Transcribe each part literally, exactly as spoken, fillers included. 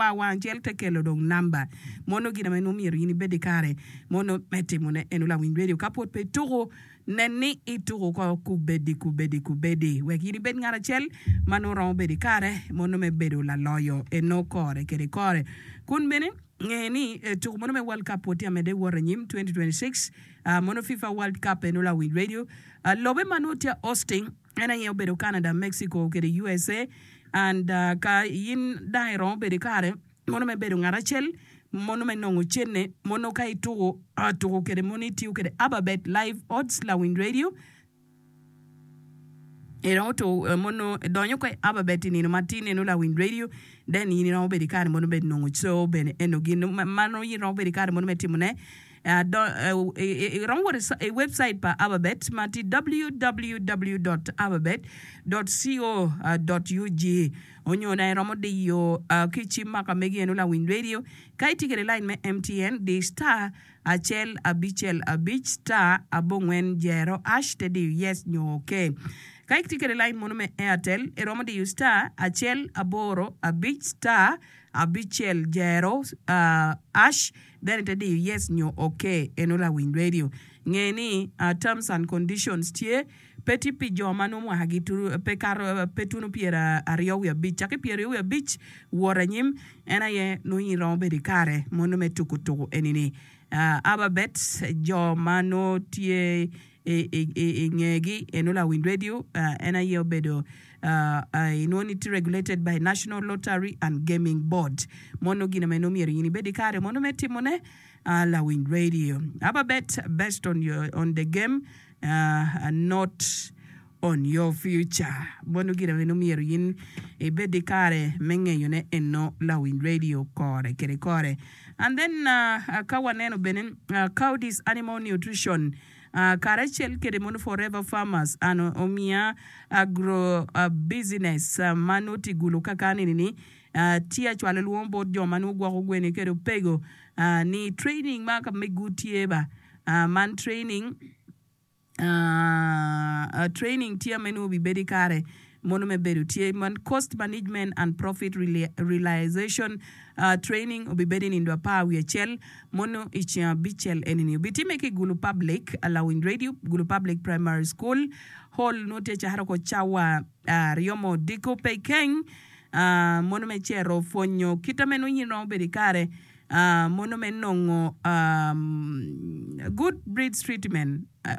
wa wa jel te kelo dong number mono gina menu mier yini bedi kare mono meti mone enula win radio kapot pe turo neni ituro ko kubedi kubedi kubedi we yini bed ngara chel mano ron bedi kare mono me bedo la loyo e no kore kere kore kun bene ngeni eh, tu mono me World Cup poti amede waranyim twenty twenty-six uh, mono FIFA World Cup enula win radio uh, lobe manotia hosting ena ye obedo Canada, Mexico kere U S A and uh, ka yin dairo bedi kare mono me bedo ngara chel mono me nongo chene mono kai tugo uh, tugo kere moniti kere Ababet live odds la win radio era to uh, mono donyo ko Ababet ni no matine no la win radio then yini no bedi kare mono bedi nongo so ben enogino mano yini no bedi kare mono metimune uh, do uh, e a website pa Ababet mati w w w dot ababet dot co dot u g onyo na romo de yo uh, kichi maka megi no la win radio kai tikere line me M T N de star achel abichel abich star abongwen jero ash te de yes nyo okay kai tikere line mono me Airtel e romo de you star achel aboro abich star abichel jero uh, ash then te de yes nyo okay enola win radio ngeni uh, terms and conditions tie peti pi joma no mwa hagitu pekaro petunu piera ario ya beach ake piera ya beach waranyim ena ye no yiro be kare mono metukutu enini uh, Ababet joma no tie e e e ngegi enola win radio uh, ena ye obedo uh, uh, inonity regulated by National Lottery and Gaming Board mono gina menomieri yini be kare mono metimone uh, la win radio Ababet based on your on the game uh, and not on your future bono gira veno miero yin e bede kare menge yone enno la win radio kore kere kore and then uh, uh, kawaneno benen uh, Coudis Animal Nutrition uh, karechel kere mono Forever Farmers ano omia agro uh, business uh, manoti gulu kakani nini uh, tia chwale luombo jo manu gwa gwene kere pego uh, ni training maka megutieba uh, man training Uh, uh, training tia menu bi bedi kare mono me bedu tia man cost management and profit rela- realization uh, training obi bedi nindo pa wi chel mono ichia bichel enini biti meke gulu public allowing radio gulu public primary school hall note cha harako chawa uh, riomo diko pekeng uh, mono me chero fonyo kita menu yino bedi kare Uh, mono menongo um, good breed treatment uh,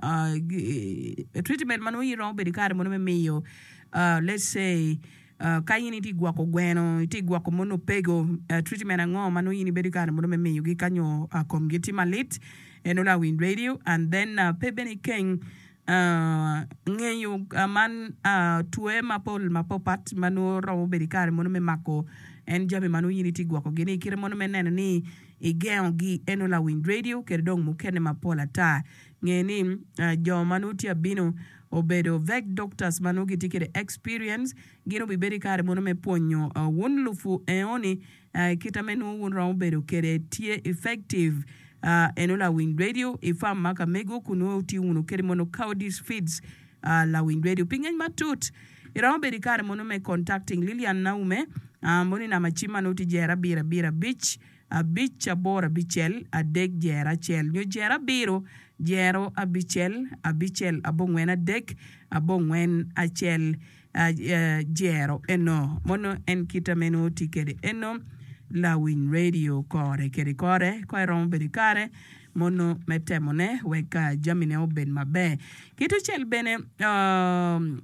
uh, treatment manu yiro be kare mono meyo uh, let's say uh, kayini ti gwako gweno ti gwako mono pego uh, treatment ngo manu yini be kare mono meyo gi kanyo uh, komgeti malit enola win radio and then uh, pebeni king uh, ngeyo uh, man uh, tuwe mapol mapopat manu rawo be kare mono me mako en jabe manu yini ti gwako gene kire mono menene ni igeo gi enola win radio kere dong mukene mapola ta ngeni uh, jo manu tia bino obedo vec doctors manu giti kere experience gino biberi kare mono me ponyo uh, won lufu eoni uh, kita menu won ra obedo kere tie effective uh, enola win radio ifa maka mego kuno ti unu kere mono Coudis feeds uh, la win radio pingen matut ira obedo kare mono me contacting Lilian Naume uh, moni na machima noti jera bira bira beach a beach a bora bichel a dek jera chel nyo jera biro jero a bichel a bichel a bongwen a dek a bongwen a chel a uh, jero eno mono en kita meno tikede eno la win radio kore kere kore kore rombe di kare mono metemone weka jamine oben mabe kitu chel bene um,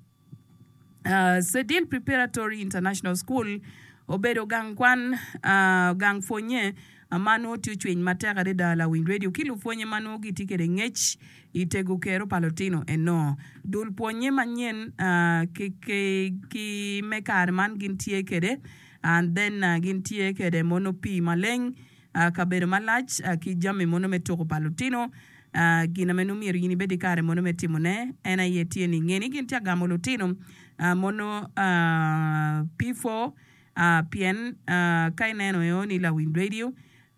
uh, Sedil Preparatory International School obedo gang kwan uh, gang fonye amano ti chwen mataka de dala win radio kilu fonye mano giti kede ngech itego kero palotino eno dul ponye manyen uh, ki ki ki mekar man gintie kede and then uh, gintie kede mono pi maleng uh, kabere malach uh, ki jami mono metoko palotino uh, gina menu miri yini bedi kare mono metimone ena yetie ni ngeni gintia gamolotino uh, mono uh, P four Uh, pien uh, kaineno yoni la win radio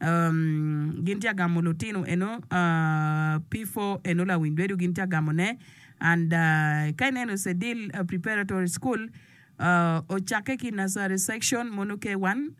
um, gintia gamolotino eno uh, P four eno la win radio gintia gamone and uh, kaineno Sedil uh, Preparatory School uh, ochake ki nasare section mono K one